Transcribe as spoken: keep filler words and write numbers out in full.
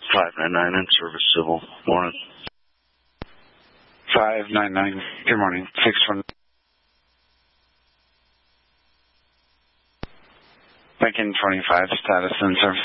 five nine nine in service civil. Morning. five nine nine. Good morning. six one. Lincoln twenty-five, status in service.